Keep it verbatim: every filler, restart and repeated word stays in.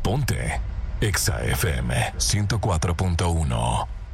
Ponte Exa F M ciento cuatro punto uno.